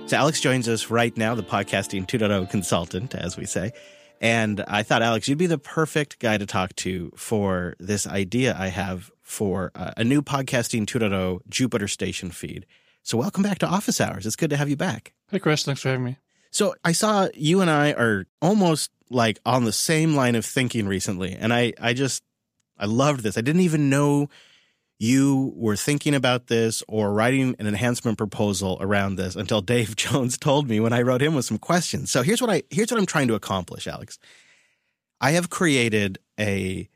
So Alex joins us right now, the Podcasting 2.0 consultant, as we say. And I thought, Alex, you'd be the perfect guy to talk to for this idea I have for a new Podcasting 2.0 Jupiter Station feed. So welcome back to Office Hours. It's good to have you back. Hey, Chris. Thanks for having me. So I saw you and I are almost like on the same line of thinking recently. And I loved this. I didn't even know you were thinking about this or writing an enhancement proposal around this until Dave Jones told me when I wrote him with some questions. So here's what I'm trying to accomplish, Alex. I have created a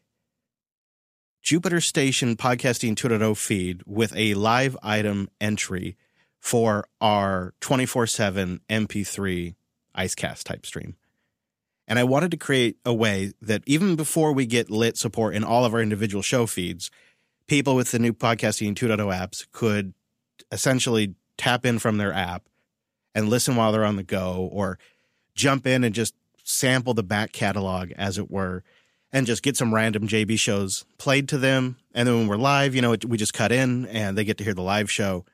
Jupiter Station Podcasting 2.0 feed with a live item entry for our 24/7 MP3 IceCast type stream. And I wanted to create a way that even before we get lit support in all of our individual show feeds, people with the new Podcasting 2.0 apps could essentially tap in from their app and listen while they're on the go, or jump in and just sample the back catalog, as it were, and just get some random JB shows played to them. And then when we're live, we just cut in and they get to hear the live show.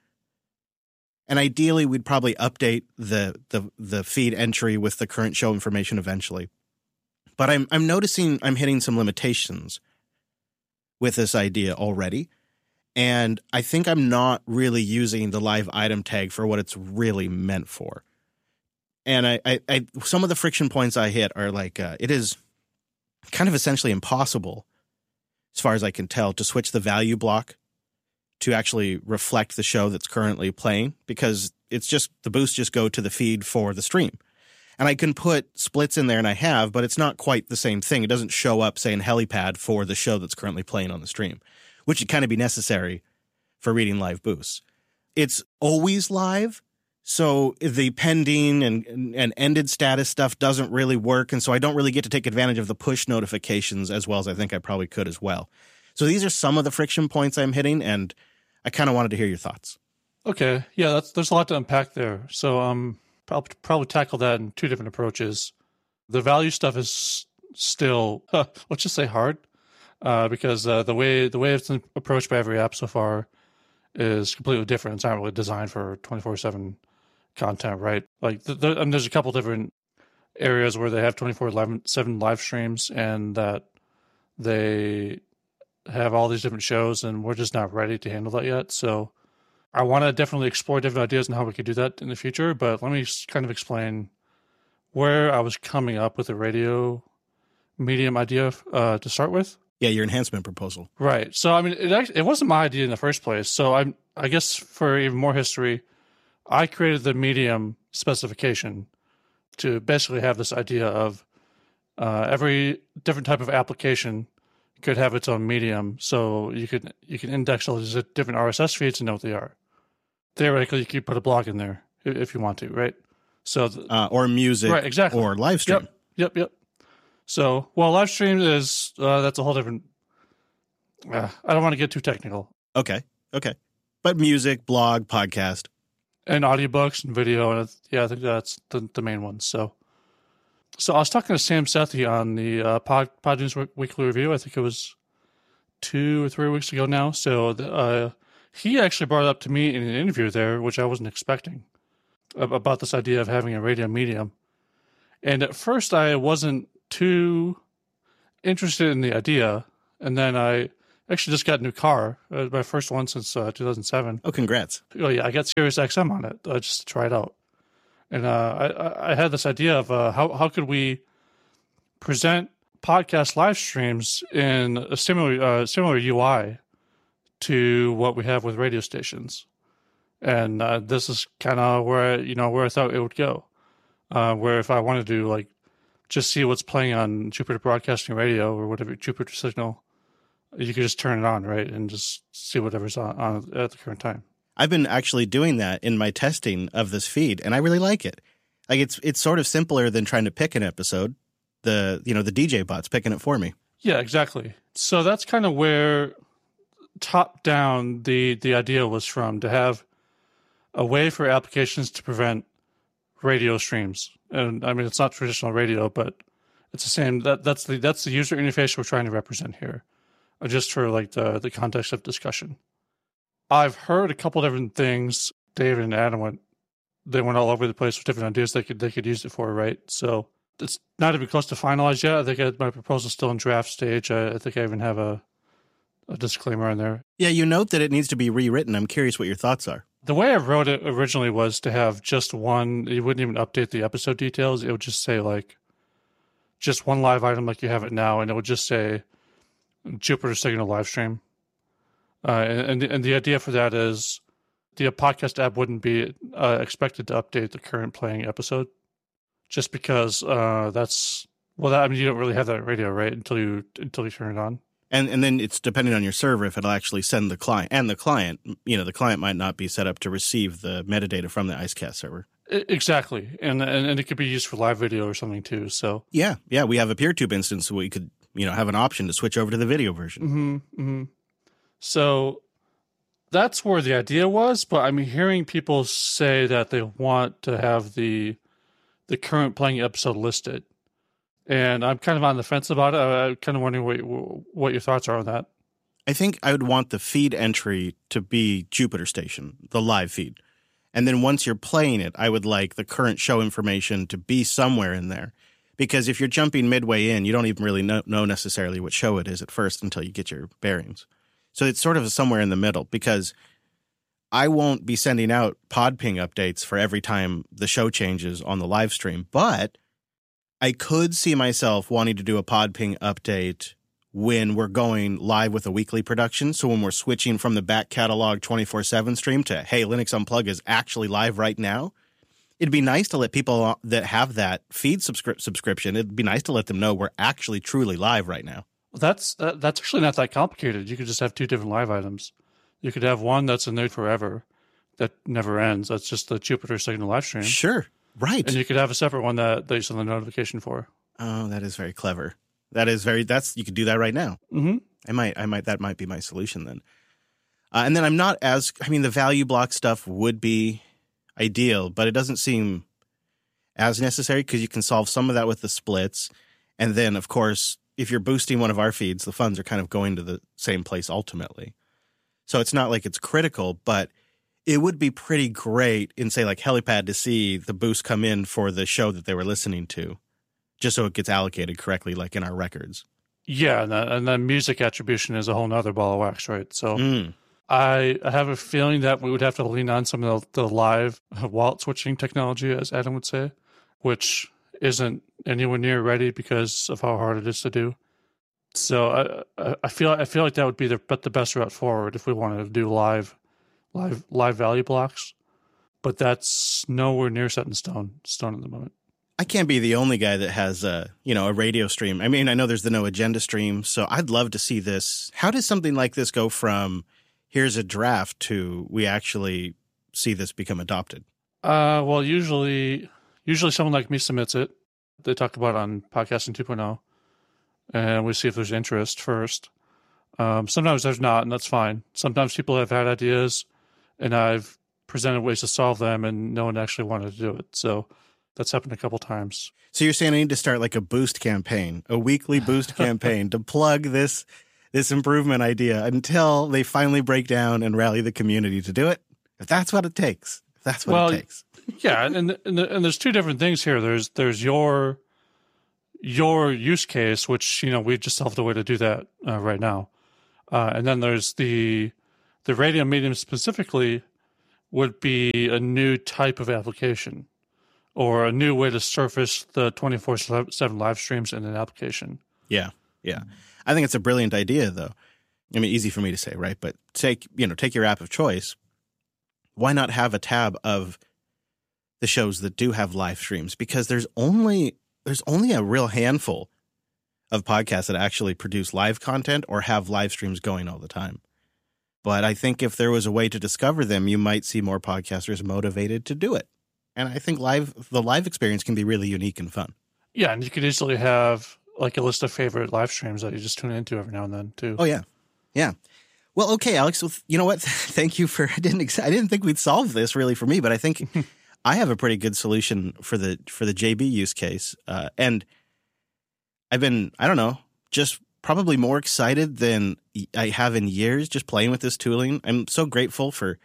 And ideally, we'd probably update the feed entry with the current show information eventually. But I'm noticing I'm hitting some limitations with this idea already. And I think I'm not really using the live item tag for what it's really meant for. And I some of the friction points I hit are like, it is kind of essentially impossible, as far as I can tell, to switch the value block to actually reflect the show that's currently playing, because it's just the boosts just go to the feed for the stream. And I can put splits in there, and I have, but it's not quite the same thing. It doesn't show up, say, in Helipad for the show that's currently playing on the stream, which would kind of be necessary for reading live boosts. It's always live, so the pending and ended status stuff doesn't really work, and so I don't really get to take advantage of the push notifications as well as I think I probably could as well. So these are some of the friction points I'm hitting, and I kind of wanted to hear your thoughts. Okay. Yeah, there's a lot to unpack there. So I'll probably tackle that in two different approaches. The value stuff is still, let's just say hard, because the way it's approached by every app so far is completely different. It's not really designed for 24/7 content, right? Like and there's a couple different areas where they have 24/7 live streams, and that they have all these different shows, and we're just not ready to handle that yet. So I want to definitely explore different ideas on how we could do that in the future, but let me kind of explain where I was coming up with the radio medium idea to start with. Yeah, your enhancement proposal. Right. So, I mean, it wasn't my idea in the first place. So I guess for even more history, I created the medium specification to basically have this idea of every different type of application could have its own medium, so you can index all these different RSS feeds and know what they are. Theoretically, you could put a blog in there if you want to, right? So or music, right? Exactly. Or live stream. Yep. So, well, live stream is that's a whole different. I don't want to get too technical. Okay, but music, blog, podcast, and audiobooks and video, and I think that's the main ones. So I was talking to Sam Sethi on the Pod News Weekly Review. I think it was 2 or 3 weeks ago now. So he actually brought it up to me in an interview there, which I wasn't expecting, about this idea of having a radio medium. And at first I wasn't too interested in the idea. And then I actually just got a new car, my first one since 2007. Oh, congrats. Oh, yeah, I got Sirius XM on it just to try it out. And I had this idea of how could we present podcast live streams in a similar UI to what we have with radio stations, and this is kind of where I thought it would go. Where if I wanted to like just see what's playing on Jupiter Broadcasting Radio or whatever Jupiter Signal, you could just turn it on, right, and just see whatever's on at the current time. I've been actually doing that in my testing of this feed, and I really like it. Like it's sort of simpler than trying to pick an episode. The DJ bot's picking it for me. Yeah, exactly. So that's kind of where top down the idea was from, to have a way for applications to prevent radio streams. And I mean, it's not traditional radio, but it's the same. That's the user interface we're trying to represent here, just for like the context of discussion. I've heard a couple different things David and Adam they went all over the place with different ideas they could use it for, right? So it's not even close to finalized yet. I think my proposal's still in draft stage. I think I even have a disclaimer in there. Yeah, you note that it needs to be rewritten. I'm curious what your thoughts are. The way I wrote it originally was to have just one. You wouldn't even update the episode details. It would just say like just one live item like you have it now, and it would just say Jupiter Signal live stream. And the idea for that is the podcast app wouldn't be expected to update the current playing episode, just because you don't really have that at radio, right? Until you turn it on. And then it's depending on your server if it'll actually send the client. And the client, the client might not be set up to receive the metadata from the IceCast server. Exactly, and it could be used for live video or something too. So yeah, we have a PeerTube instance, so we could have an option to switch over to the video version. Mm-hmm, mm-hmm. So that's where the idea was, but I'm hearing people say that they want to have the current playing episode listed, and I'm kind of on the fence about it. I'm kind of wondering what your thoughts are on that. I think I would want the feed entry to be Jupiter Station, the live feed. And then once you're playing it, I would like the current show information to be somewhere in there. Because if you're jumping midway in, you don't even really know necessarily what show it is at first until you get your bearings. So it's sort of somewhere in the middle, because I won't be sending out pod ping updates for every time the show changes on the live stream. But I could see myself wanting to do a pod ping update when we're going live with a weekly production. So when we're switching from the back catalog 24/7 stream to, hey, Linux Unplugged is actually live right now, it'd be nice to let people that have that feed subscription, it'd be nice to let them know we're actually truly live right now. Well, that's actually not that complicated. You could just have two different live items. You could have one that's in there forever, that never ends. That's just the Jupiter Signal live stream. Sure, right. And you could have a separate one that you send the notification for. Oh, that is very clever. You could do that right now. Mm-hmm. That might be my solution then. And then the value block stuff would be ideal, but it doesn't seem as necessary because you can solve some of that with the splits. And then, of course, if you're boosting one of our feeds, the funds are kind of going to the same place ultimately. So it's not like it's critical, but it would be pretty great in, say, like Helipad to see the boost come in for the show that they were listening to, just so it gets allocated correctly, like in our records. Yeah, and then music attribution is a whole nother ball of wax, right? So I have a feeling that we would have to lean on some of the live wallet switching technology, as Adam would say, which isn't anywhere near ready because of how hard it is to do. So I feel like that would be the best route forward if we wanted to do live value blocks, but that's nowhere near set in stone at the moment. I can't be the only guy that has a radio stream. I mean, I know there's the No Agenda stream, so I'd love to see this. How does something like this go from here's a draft to we actually see this become adopted? Well, usually someone like me submits it. They talk about it on Podcasting 2.0, and we see if there's interest first. Sometimes there's not, and that's fine. Sometimes people have had ideas, and I've presented ways to solve them, and no one actually wanted to do it. So that's happened a couple times. So you're saying I need to start like a boost campaign, a weekly boost campaign to plug this improvement idea until they finally break down and rally the community to do it? If that's what it takes. If that's what it takes. Yeah, and there's two different things here. There's your use case, which we just solved a way to do that right now, and then there's the radio medium specifically would be a new type of application or a new way to surface the 24/7 live streams in an application. Yeah. I think it's a brilliant idea, though. I mean, easy for me to say, right? But take your app of choice. Why not have a tab of the shows that do have live streams? Because there's only a real handful of podcasts that actually produce live content or have live streams going all the time. But I think if there was a way to discover them, you might see more podcasters motivated to do it. And I think the live experience can be really unique and fun. Yeah, and you could easily have like a list of favorite live streams that you just tune into every now and then too. Oh yeah. Well, okay, Alex. Well, you know what? Thank you for. I didn't think we'd solve this really for me, but I think I have a pretty good solution for the JB use case. And I've been, I don't know, just probably more excited than I have in years just playing with this tooling. I'm so grateful for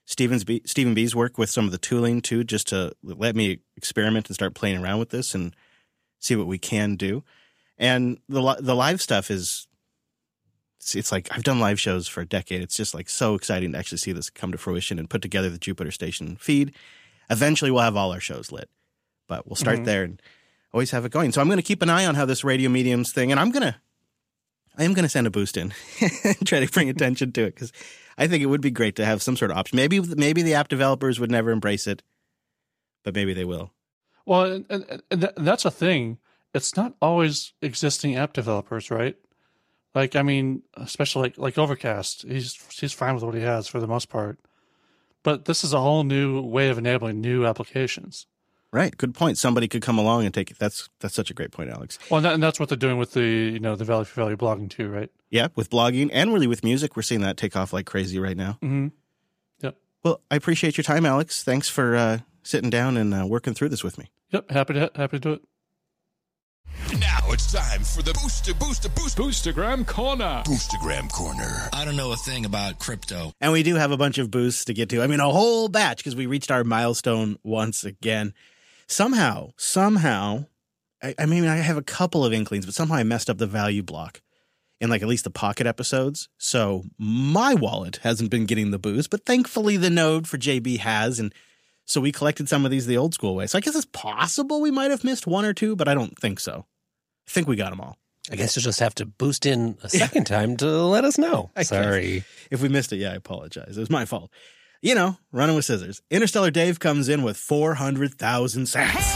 Stephen B's work with some of the tooling too, just to let me experiment and start playing around with this and see what we can do. And the live stuff is, it's like I've done live shows for a decade. It's just like so exciting to actually see this come to fruition and put together the Jupiter Station feed. Eventually we'll have all our shows lit, but we'll start there and always have it going. So I'm going to keep an eye on how this radio mediums thing, and I am going to send a boost in and try to bring attention to it, because I think it would be great to have some sort of option. Maybe the app developers would never embrace it, but maybe they will. Well, and that's a thing. It's not always existing app developers, right? Like, I mean, especially like Overcast, he's fine with what he has for the most part. But this is a whole new way of enabling new applications. Right. Good point. Somebody could come along and take it. That's such a great point, Alex. Well, and that's what they're doing with the Value for Value blogging too, right? Yeah, with blogging and really with music, we're seeing that take off like crazy right now. Mm-hmm. Yep. Well, I appreciate your time, Alex. Thanks for sitting down and working through this with me. Yep. Happy to do it. Now it's time for the Boostergram Corner. Boostergram Corner. I don't know a thing about crypto. And we do have a bunch of boosts to get to. I mean, a whole batch, because we reached our milestone once again. Somehow, I mean, I have a couple of inklings, but somehow I messed up the value block in like at least the Pocket episodes. So my wallet hasn't been getting the boost, but thankfully the node for JB has. And so we collected some of these the old school way. So I guess it's possible we might have missed one or two, but I don't think so. I think we got them all. I guess you'll just have to boost in a second time to let us know. Sorry. If we missed it, yeah, I apologize. It was my fault. You know, running with scissors. Interstellar Dave comes in with 400,000 sats.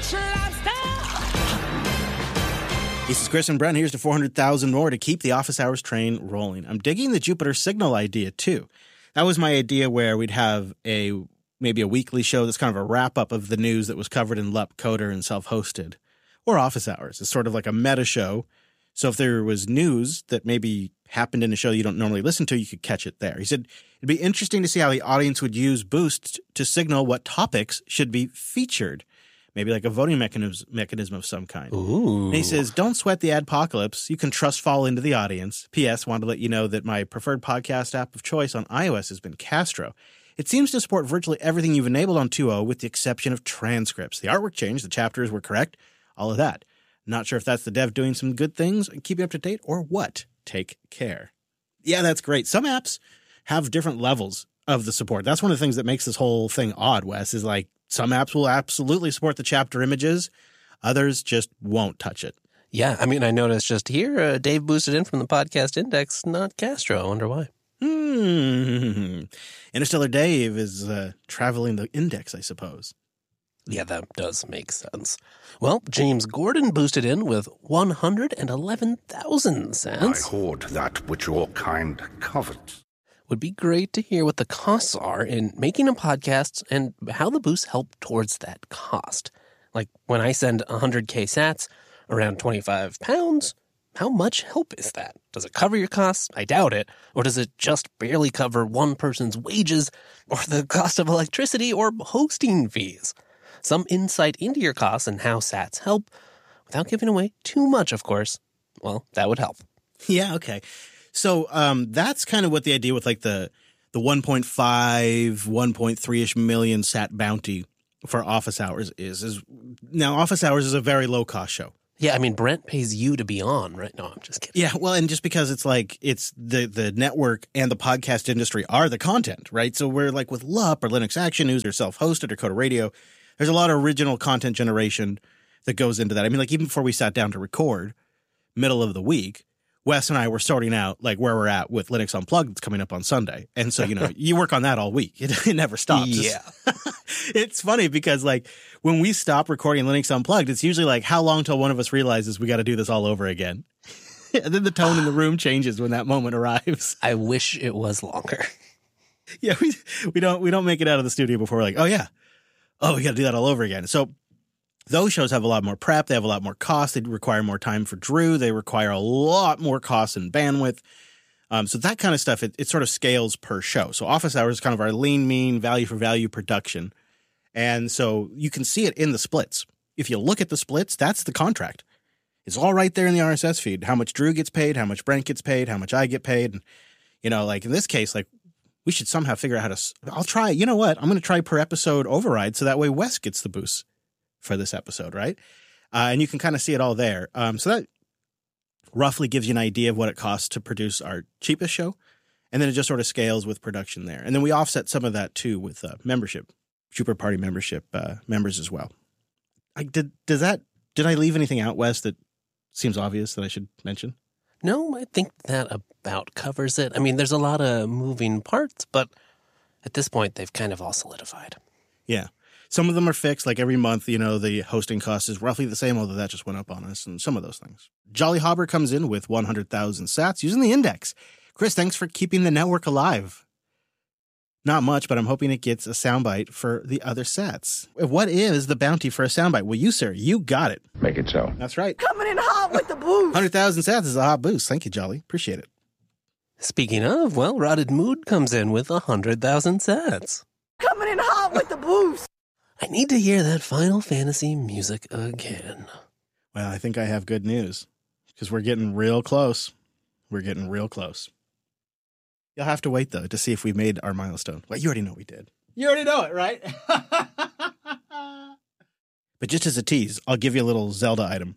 He says, Chris and Brent, here's to 400,000 more to keep the office hours train rolling. I'm digging the Jupiter Signal idea, too. That was my idea, where we'd have maybe a weekly show that's kind of a wrap-up of the news that was covered in LUP, Coder, and self-hosted. Or office hours. It's sort of like a meta show. So if there was news that maybe happened in a show you don't normally listen to, you could catch it there. He said it'd be interesting to see how the audience would use Boost to signal what topics should be featured. Maybe like a voting mechanism of some kind. Ooh. And he says, don't sweat the adpocalypse. You can trust fall into the audience. P.S. Wanted to let you know that my preferred podcast app of choice on iOS has been Castro. It seems to support virtually everything you've enabled on 2.0 with the exception of transcripts. The artwork changed, the chapters were correct, all of that. Not sure if that's the dev doing some good things and keeping up to date or what. Take care. Yeah, that's great. Some apps have different levels of the support. That's one of the things that makes this whole thing odd, Wes, is like some apps will absolutely support the chapter images. Others just won't touch it. Yeah, I mean, I noticed just here, Dave boosted in from the podcast index, not Castro. I wonder why. Interstellar Dave is traveling the index, I suppose. Yeah, that does make sense. Well, James Gordon boosted in with 111,000 cents. I hoard that which your kind covets. Would be great to hear what the costs are in making a podcast and how the boosts help towards that cost. Like when I send 100K sats, around 25 pounds, how much help is that? Does it cover your costs? I doubt it. Or does it just barely cover one person's wages or the cost of electricity or hosting fees? Some insight into your costs and how sats help, without giving away too much, of course, well, that would help. Yeah, okay. So that's kind of what the idea with like the 1.5, 1.3-ish million sat bounty for office hours is. Now, office hours is a very low-cost show. Yeah, I mean, Brent pays you to be on, right? No, I'm just kidding. Yeah, well, and just because it's like it's the network and the podcast industry are the content, right? So we're like with LUP or Linux Action News or self-hosted or Coda Radio, there's a lot of original content generation that goes into that. I mean, like even before we sat down to record, middle of the week, Wes and I were sorting out like where we're at with Linux Unplugged that's coming up on Sunday. And so, you know, you work on that all week. It never stops. Yeah. It's funny because like when we stop recording Linux Unplugged, it's usually like how long till one of us realizes we got to do this all over again. And then the tone in the room changes when that moment arrives. I wish it was longer. Yeah, we don't make it out of the studio before we're like, oh yeah. Oh, we got to do that all over again. So those shows have a lot more prep. They have a lot more cost. They require more time for Drew. They require a lot more cost and bandwidth. So that kind of stuff, it sort of scales per show. So office hours is kind of our lean, mean, value for value production. And so you can see it in the splits. If you look at the splits, that's the contract. It's all right there in the RSS feed. How much Drew gets paid, how much Brent gets paid, how much I get paid. And, you know, like in this case, like We should somehow figure out how to... I'll try. You know what? I'm going to try per episode override so that way Wes gets the boost for this episode, right? And you can kind of see it all there. So that roughly gives you an idea of what it costs to produce our cheapest show. And then it just sort of scales with production there. And then we offset some of that, too, with membership, Super Party membership members as well. Did I leave anything out, Wes, that seems obvious that I should mention? No, I think that about covers it. I mean, there's a lot of moving parts, but at this point, they've kind of all solidified. Yeah. Some of them are fixed, like every month, the hosting cost is roughly the same, although that just went up on us, and some of those things. Jolly Hobber comes in with 100,000 sats using the index. Chris, thanks for keeping the network alive. Not much, but I'm hoping it gets a soundbite for the other sats. What is the bounty for a soundbite? Well, you, sir, you got it. Make it so. That's right. Coming in hot with the boost. 100,000 sats is a hot boost. Thank you, Jolly. Appreciate it. Speaking of, well, Rotted Mood comes in with 100,000 sats. Coming in hot with the boost. I need to hear that Final Fantasy music again. Well, I think I have good news because we're getting real close. We're getting real close. You'll have to wait, though, to see if we made our milestone. Well, you already know we did. You already know it, right? But just as a tease, I'll give you a little Zelda item.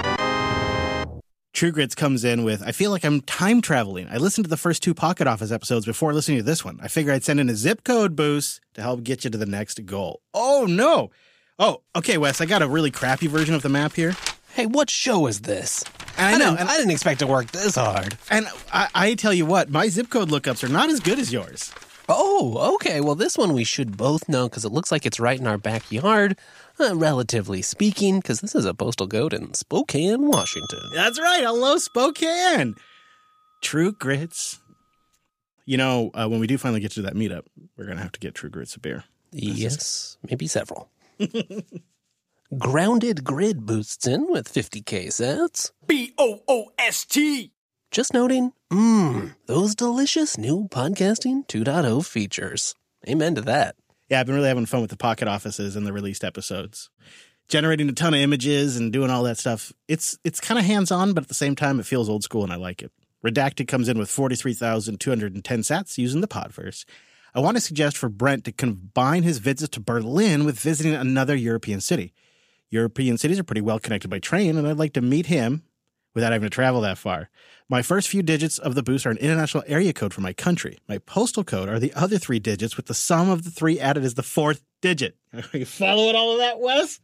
True Grits comes in with, I feel like I'm time traveling. I listened to the first 2 Pocket Office episodes before listening to this one. I figure I'd send in a zip code boost to help get you to the next goal. Oh, no. Oh, okay, Wes, I got a really crappy version of the map here. Hey, what show is this? And I didn't expect to work this hard. And I tell you what, my zip code lookups are not as good as yours. Oh, okay. Well, this one we should both know because it looks like it's right in our backyard, relatively speaking, because this is a postal code in Spokane, Washington. That's right. Hello, Spokane. True Grits. When we do finally get to that meetup, we're going to have to get True Grits a beer. Yes, maybe several. Grounded Grid boosts in with 50K sats. BOOST. Just noting, those delicious new podcasting 2.0 features. Amen to that. Yeah, I've been really having fun with the Pocket Offices and the released episodes. Generating a ton of images and doing all that stuff. It's kind of hands-on, but at the same time, it feels old school and I like it. Redacted comes in with 43,210 sats using the Podverse. I want to suggest for Brent to combine his visits to Berlin with visiting another European city. European cities are pretty well connected by train, and I'd like to meet him without having to travel that far. My first few digits of the boost are an international area code for my country. My postal code are the other 3 digits, with the sum of the 3 added as the 4th digit. Are you following all of that, Wes?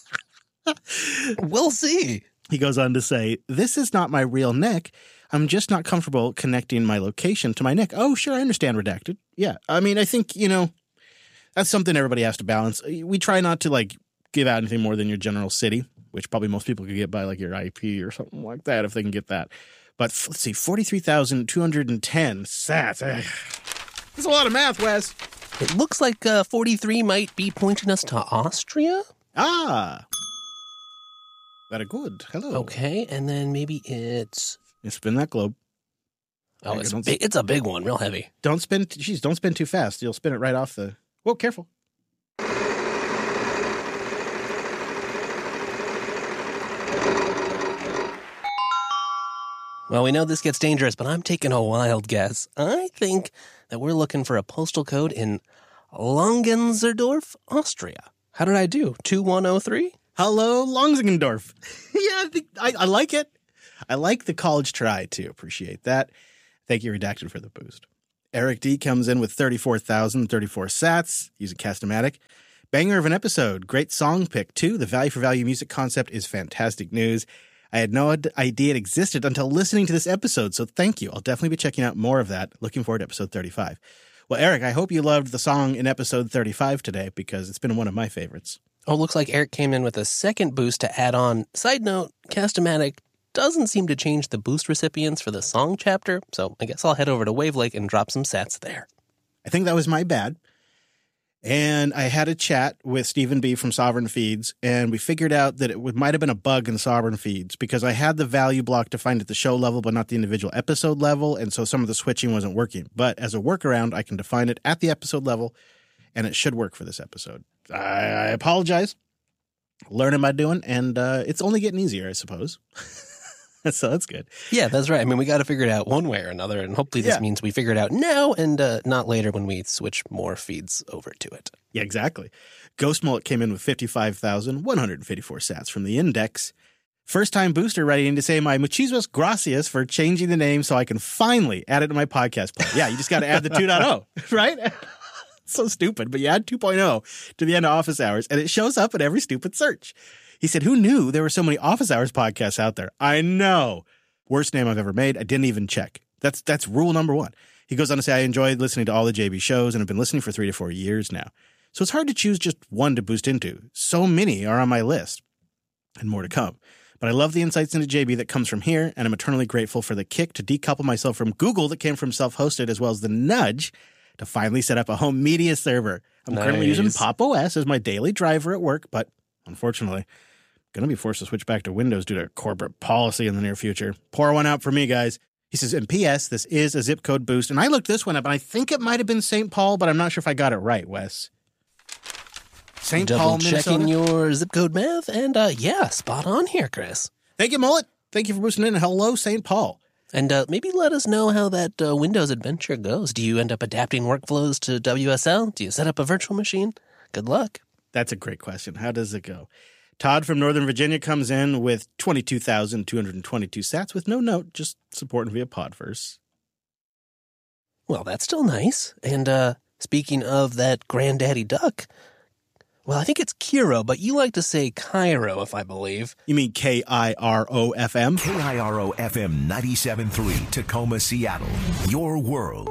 We'll see. He goes on to say, this is not my real nick. I'm just not comfortable connecting my location to my nick. Oh, sure, I understand, Redacted. Yeah, I mean, I think, that's something everybody has to balance. We try not to, give out anything more than your general city, which probably most people could get by, your IP or something like that if they can get that. But let's see, 43,210 sats. That's a lot of math, Wes. It looks like 43 might be pointing us to Austria. Ah. Very good. Hello. Okay, and then maybe it's... Spin that globe. Oh, it's a big one, real heavy. Don't spin too fast. You'll spin it right off the... Whoa, careful. Well, we know this gets dangerous, but I'm taking a wild guess. I think that we're looking for a postal code in Langenzersdorf, Austria. How did I do? 2103? Hello, Langenzersdorf. Yeah, I like it. I like the college try, too. Appreciate that. Thank you, Redacted, for the boost. Eric D comes in with 34,034 sats using Cast-O-Matic. Banger of an episode. Great song pick, too. The value for value music concept is fantastic news. I had no idea it existed until listening to this episode, so thank you. I'll definitely be checking out more of that. Looking forward to episode 35. Well, Eric, I hope you loved the song in episode 35 today because it's been one of my favorites. Oh, looks like Eric came in with a second boost to add on. Side note, Cast-O-Matic doesn't seem to change the boost recipients for the song chapter, so I guess I'll head over to Wavelake and drop some sats there. I think that was my bad. And I had a chat with Stephen B. from Sovereign Feeds, and we figured out that it might have been a bug in Sovereign Feeds because I had the value block defined at the show level but not the individual episode level, and so some of the switching wasn't working. But as a workaround, I can define it at the episode level, and it should work for this episode. I apologize. Learning by doing, and it's only getting easier, I suppose. So that's good. Yeah, that's right. I mean, we got to figure it out one way or another, and hopefully this means we figure it out now and not later when we switch more feeds over to it. Yeah, exactly. Ghost Mullet came in with 55,154 sats from the index. First-time booster writing to say my muchísimas gracias for changing the name so I can finally add it to my podcast player. Yeah, you just got to add the 2.0, right? So stupid, but you add 2.0 to the end of Office Hours, and it shows up in every stupid search. He said, who knew there were so many Office Hours podcasts out there? I know. Worst name I've ever made. I didn't even check. That's rule number one. He goes on to say, I enjoyed listening to all the JB shows and have been listening for 3 to 4 years now. So it's hard to choose just one to boost into. So many are on my list, and more to come. But I love the insights into JB that comes from here, and I'm eternally grateful for the kick to decouple myself from Google that came from self-hosted, as well as the nudge to finally set up a home media server. I'm currently using Pop! OS as my daily driver at work, but unfortunately, I'm going to be forced to switch back to Windows due to corporate policy in the near future. Pour one out for me, guys. He says, and P.S., this is a zip code boost. And I looked this one up, and I think it might have been St. Paul, but I'm not sure if I got it right, Wes. St. Paul, Minnesota. Double checking your zip code math, and yeah, spot on here, Chris. Thank you, Mullet. Thank you for boosting in. Hello, St. Paul. And maybe let us know how that Windows adventure goes. Do you end up adapting workflows to WSL? Do you set up a virtual machine? Good luck. That's a great question. How does it go? Todd from Northern Virginia comes in with 22,222 sats with no note, just supporting via Podverse. Well, that's still nice. And speaking of that granddaddy duck, well, I think it's Kiro, but you like to say Cairo, if I believe. You mean KIRO-FM? KIRO-FM 97.3, Tacoma, Seattle. Your world.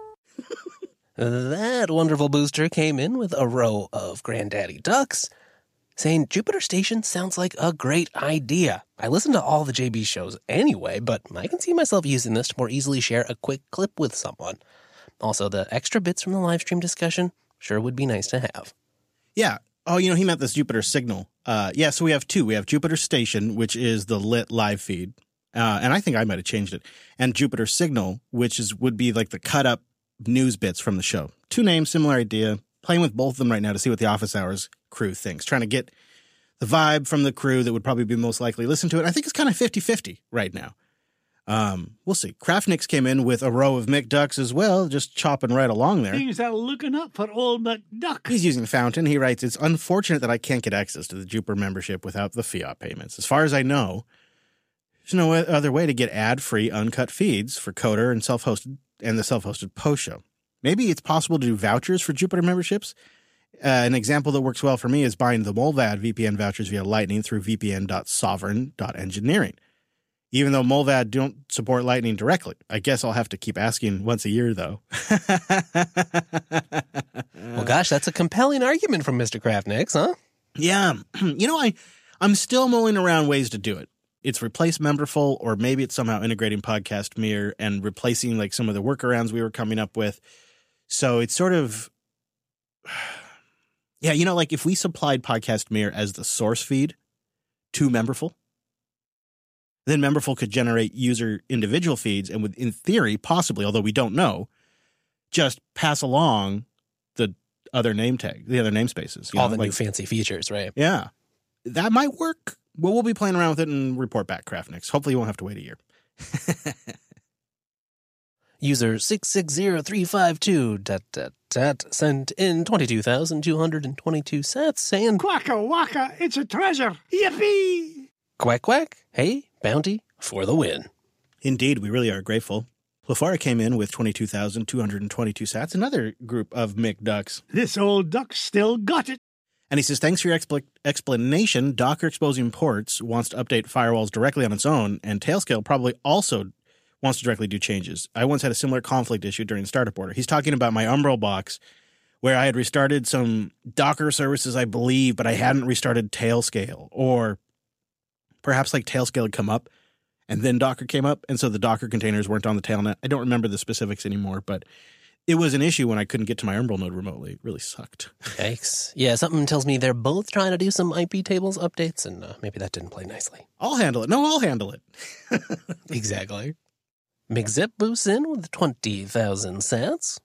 That wonderful booster came in with a row of granddaddy ducks, saying Jupiter Station sounds like a great idea. I listen to all the JB shows anyway, but I can see myself using this to more easily share a quick clip with someone. Also, the extra bits from the live stream discussion sure would be nice to have. Yeah. Oh, he meant this Jupiter Signal. Yeah, so we have two. We have Jupiter Station, which is the lit live feed. And I think I might have changed it. And Jupiter Signal, which would be like the cut-up news bits from the show. Two names, similar idea. Playing with both of them right now to see what the Office Hours crew thinks. Trying to get the vibe from the crew that would probably be most likely listen to it. I think it's kind of 50-50 right now. We'll see. Kraftniks came in with a row of McDucks as well, just chopping right along there. Things are looking up for old McDuck. He's using Fountain. He writes, it's unfortunate that I can't get access to the Jupiter membership without the fiat payments. As far as I know, there's no other way to get ad-free, uncut feeds for Coder and the self-hosted post show. Maybe it's possible to do vouchers for Jupiter memberships. An example that works well for me is buying the Molvad VPN vouchers via Lightning through vpn.sovereign.engineering. Even though Molvad don't support Lightning directly. I guess I'll have to keep asking once a year, though. Well, gosh, that's a compelling argument from Mr. Kraftniks, huh? Yeah. I'm still mulling around ways to do it. It's replace Memberful, or maybe it's somehow integrating Podcast Mirror and replacing like some of the workarounds we were coming up with. So it's sort of, yeah, like if we supplied Podcast Mirror as the source feed to Memberful, then Memberful could generate user individual feeds and would, in theory, possibly, although we don't know, just pass along the other namespaces. All the new fancy features, right? Yeah. That might work. Well, we'll be playing around with it and report back, Kraftniks. Hopefully you won't have to wait a year. User 660352 sent in 22,222 sats saying, Quacka wacka, it's a treasure. Yippee! Quack quack, hey, bounty for the win. Indeed, we really are grateful. Lafara came in with 22,222 sats, another group of McDucks. This old duck still got it. And he says, thanks for your explanation. Docker exposing ports wants to update firewalls directly on its own, and Tailscale probably also wants to directly do changes. I once had a similar conflict issue during startup order. He's talking about my Umbrel box, where I had restarted some Docker services, I believe, but I hadn't restarted Tailscale. Or perhaps like Tailscale had come up, and then Docker came up, and so the Docker containers weren't on the tailnet. I don't remember the specifics anymore, but it was an issue when I couldn't get to my Umbrel node remotely. It really sucked. Yikes. Yeah, something tells me they're both trying to do some IP tables updates, and maybe that didn't play nicely. I'll handle it. No, I'll handle it. Exactly. McZip boosts in with 20,000 sats.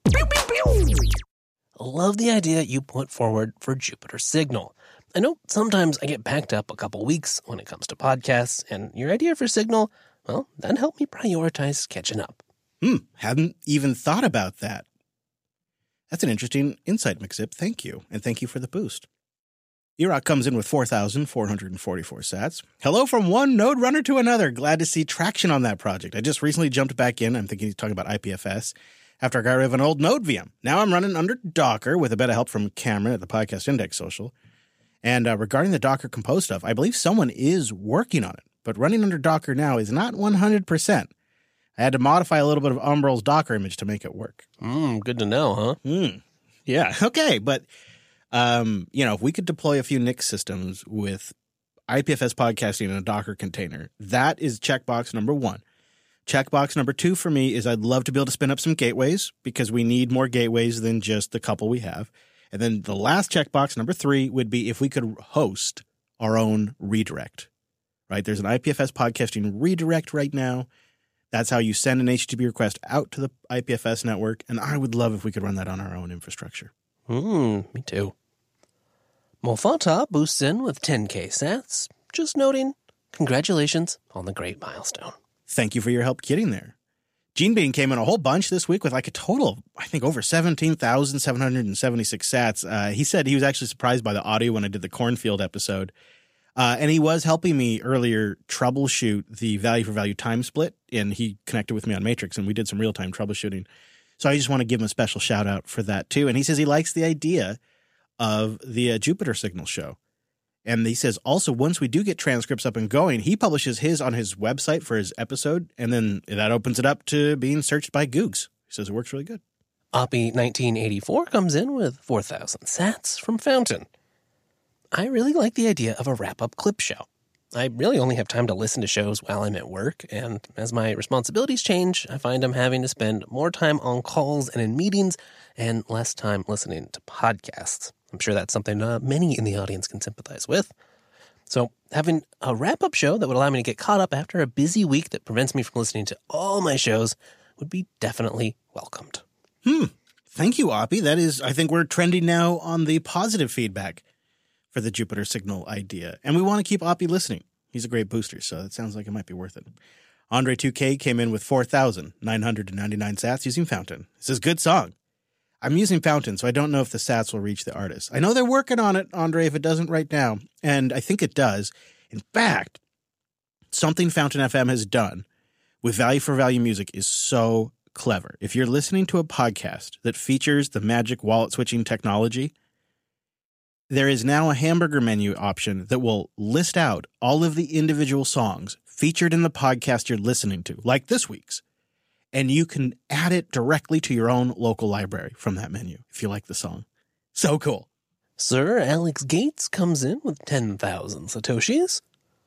Love the idea you put forward for Jupiter Signal. I know sometimes I get backed up a couple weeks when it comes to podcasts, and your idea for Signal, well, that helped me prioritize catching up. Hadn't even thought about that. That's an interesting insight, McZip. Thank you. And thank you for the boost. Erock comes in with 4,444 sats. Hello from one node runner to another. Glad to see traction on that project. I just recently jumped back in. I'm thinking he's talking about IPFS. After I got rid of an old node VM. Now I'm running under Docker with a bit of help from Cameron at the Podcast Index Social. And regarding the Docker Compose stuff, I believe someone is working on it. But running under Docker now is not 100%. I had to modify a little bit of Umbrel's Docker image to make it work. Good to know, huh? Yeah, okay. But, if we could deploy a few Nix systems with IPFS podcasting in a Docker container, that is checkbox number 1. Checkbox number 2 for me is I'd love to be able to spin up some gateways because we need more gateways than just the couple we have. And then the last checkbox, number 3, would be if we could host our own redirect, right? There's an IPFS podcasting redirect right now. That's how you send an HTTP request out to the IPFS network, and I would love if we could run that on our own infrastructure. Me too. Mofata boosts in with 10K sats. Just noting, congratulations on the great milestone. Thank you for your help getting there. Gene Bean came in a whole bunch this week with like a total of, I think, over 17,776 sats. He said he was actually surprised by the audio when I did the Cornfield episode. And he was helping me earlier troubleshoot the value for value time split, and he connected with me on Matrix, and we did some real-time troubleshooting. So I just want to give him a special shout-out for that, too. And he says he likes the idea of the Jupiter Signal show. And he says also once we do get transcripts up and going, he publishes his on his website for his episode, and then that opens it up to being searched by Googs. He says it works really good. Oppie1984 comes in with 4,000 sats from Fountain. I really like the idea of a wrap-up clip show. I really only have time to listen to shows while I'm at work, and as my responsibilities change, I find I'm having to spend more time on calls and in meetings and less time listening to podcasts. I'm sure that's something many in the audience can sympathize with. So having a wrap-up show that would allow me to get caught up after a busy week that prevents me from listening to all my shows would be definitely welcomed. Thank you, Oppie. That is, I think we're trending now on the positive feedback for the Jupiter Signal idea. And we want to keep Oppie listening. He's a great booster, so it sounds like it might be worth it. Andre 2K came in with 4,999 sats using Fountain. It says, good song. I'm using Fountain, so I don't know if the sats will reach the artist. I know they're working on it, Andre, if it doesn't right now, and I think it does. In fact, something Fountain FM has done with value for value music is so clever. If you're listening to a podcast that features the magic wallet switching technology, there is now a hamburger menu option that will list out all of the individual songs featured in the podcast you're listening to, like this week's. And you can add it directly to your own local library from that menu if you like the song. So cool. Sir Alex Gates comes in with 10,000 Satoshis.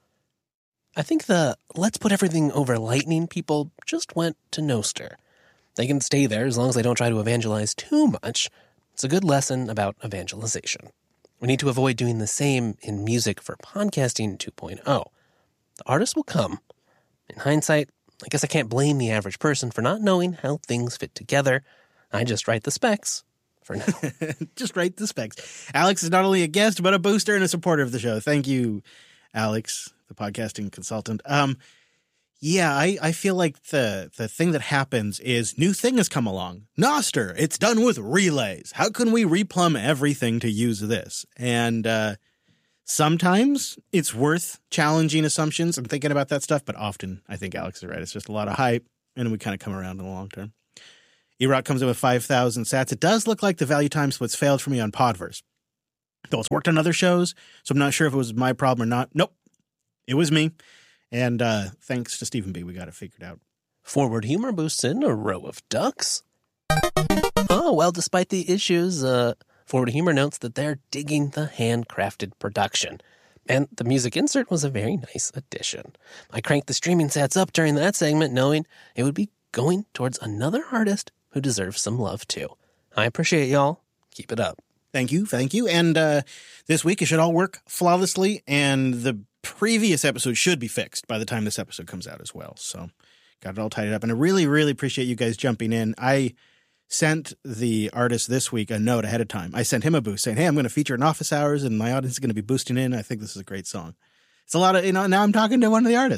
I think the let's put everything over Lightning people just went to Nostr. They can stay there as long as they don't try to evangelize too much. It's a good lesson about evangelization. We need to avoid doing the same in music for podcasting 2.0. The artist will come. In hindsight, I guess I can't blame the average person for not knowing how things fit together. I just write the specs for now. Just write the specs. Alex is not only a guest, but a booster and a supporter of the show. Thank you, Alex, the podcasting consultant. Yeah, I feel like the thing that happens is new thing has come along. Nostr, it's done with relays. How can we replumb everything to use this? And sometimes it's worth challenging assumptions and thinking about that stuff, but often I think Alex is right. It's just a lot of hype, and we kind of come around in the long term. Erock comes in with 5,000 sats. It does look like the value time splits failed for me on Podverse, though it's worked on other shows, so I'm not sure if it was my problem or not. Nope, it was me. And thanks to Stephen B., we got it figured out. Forward Humor boosts in a row of ducks. Oh, well, despite the issues, Forward Humor notes that they're digging the handcrafted production. And the music insert was a very nice addition. I cranked the streaming sats up during that segment knowing it would be going towards another artist who deserves some love too. I appreciate y'all. Keep it up. Thank you. And this week it should all work flawlessly, and the previous episode should be fixed by the time this episode comes out as well. So got it all tidied up, and I really, really appreciate you guys jumping in. I sent the artist this week a note ahead of time. I sent him a boost saying, hey, I'm going to feature in office hours, and my audience is going to be boosting in. I think this is a great song. It's a lot of, now I'm talking to one of the artists.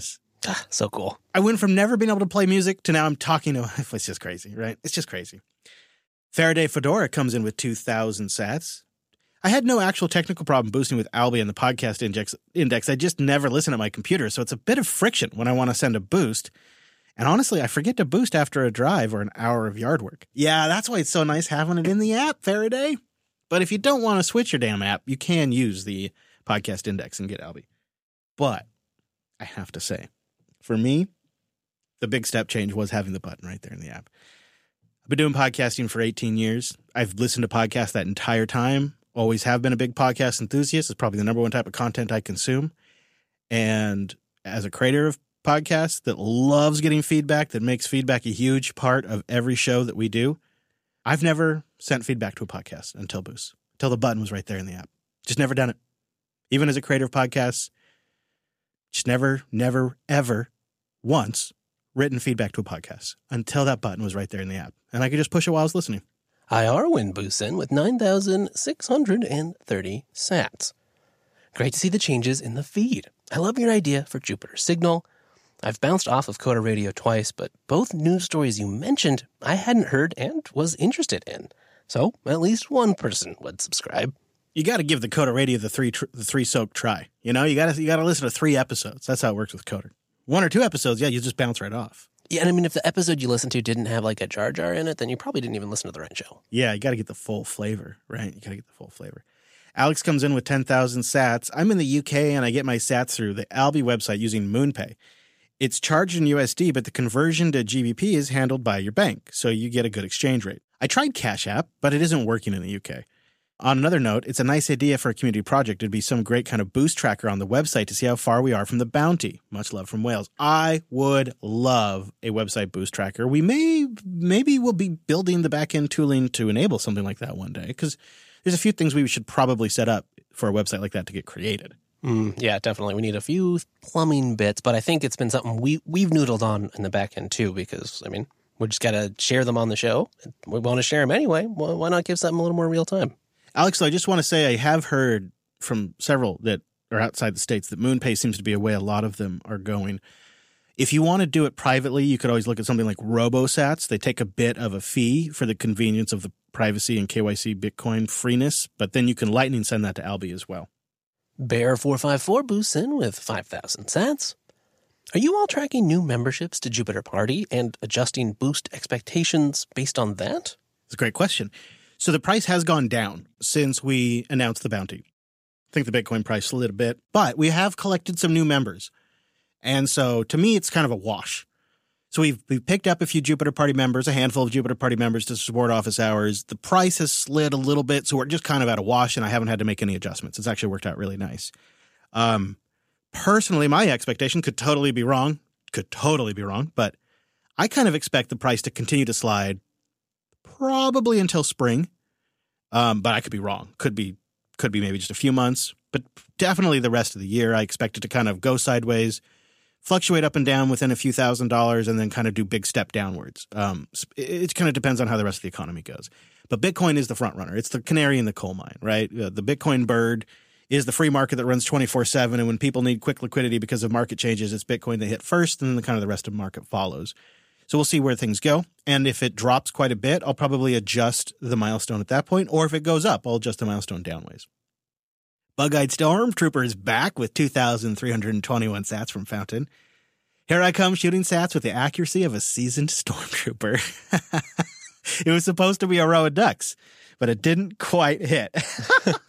So cool. I went from never being able to play music to now I'm talking to... It's just crazy, right? It's just crazy. Faraday Fedora comes in with 2,000 sats. I had no actual technical problem boosting with Alby and the podcast index. I just never listen at my computer, so it's a bit of friction when I want to send a boost. And honestly, I forget to boost after a drive or an hour of yard work. Yeah, that's why it's so nice having it in the app, Faraday. But if you don't want to switch your damn app, you can use the podcast index and get Alby. But I have to say, for me, the big step change was having the button right there in the app. I've been doing podcasting for 18 years. I've listened to podcasts that entire time. Always have been a big podcast enthusiast. It's probably the number one type of content I consume. And as a creator of podcasts that loves getting feedback, that makes feedback a huge part of every show that we do, I've never sent feedback to a podcast until Boost, until the button was right there in the app. Just never done it. Even as a creator of podcasts, just never, ever once written feedback to a podcast until that button was right there in the app. And I could just push it while I was listening. IR boosts in with 9,630 sats. Great to see the changes in the feed. I love your idea for Jupiter Signal. I've bounced off of Coda Radio twice, but both news stories you mentioned I hadn't heard and was interested in. So at least one person would subscribe. You got to give the Coda Radio the three soak try. You know, you got to listen to 3 episodes. That's how it works with Coda. 1 or 2 episodes, yeah, you just bounce right off. Yeah, and I mean, if the episode you listened to didn't have like a Jar Jar in it, then you probably didn't even listen to the right show. Yeah, you got to get the full flavor, right? You got to get the full flavor. Alex comes in with 10,000 sats. I'm in the UK and I get my sats through the Alby website using MoonPay. It's charged in USD, but the conversion to GBP is handled by your bank, so you get a good exchange rate. I tried Cash App, but it isn't working in the UK. On another note, it's a nice idea for a community project. It'd be some great kind of boost tracker on the website to see how far we are from the bounty. Much love from Wales. I would love a website boost tracker. We maybe we'll be building the back-end tooling to enable something like that one day, because there's a few things we should probably set up for a website like that to get created. Yeah, definitely. We need a few plumbing bits, but I think it's been something we've noodled on in the back end too, because, I mean, we just got to share them on the show. We want to share them anyway. Why not give something a little more real time? Alex, I just want to say I have heard from several that are outside the States that MoonPay seems to be a way a lot of them are going. If you want to do it privately, you could always look at something like RoboSats. They take a bit of a fee for the convenience of the privacy and KYC Bitcoin freeness, but then you can Lightning send that to Alby as well. Bear454 boosts in with 5,000 sats. Are you all tracking new memberships to Jupiter Party and adjusting boost expectations based on that? It's a great question. So the price has gone down since we announced the bounty. I think the Bitcoin price slid a bit, but we have collected some new members. And so to me, it's kind of a wash. So we've picked up a few Jupiter Party members, a handful of Jupiter Party members to support office hours. The price has slid a little bit, so we're just kind of at a wash, and I haven't had to make any adjustments. It's actually worked out really nice. Personally, my expectation could totally be wrong, but I kind of expect the price to continue to slide probably until spring. But I could be wrong. Could be maybe just a few months, but definitely the rest of the year. I expect it to kind of go sideways, fluctuate up and down within a few $1,000s, and then kind of do big step downwards. It kind of depends on how the rest of the economy goes. But Bitcoin is the front runner. It's the canary in the coal mine, right? The Bitcoin bird is the free market that runs 24/7. And when people need quick liquidity because of market changes, it's Bitcoin that hit first, and then kind of the rest of the market follows. So we'll see where things go. And if it drops quite a bit, I'll probably adjust the milestone at that point. Or if it goes up, I'll adjust the milestone downways. Bug-Eyed Stormtrooper is back with 2,321 sats from Fountain. Here I come shooting sats with the accuracy of a seasoned Stormtrooper. It was supposed to be a row of ducks, but it didn't quite hit.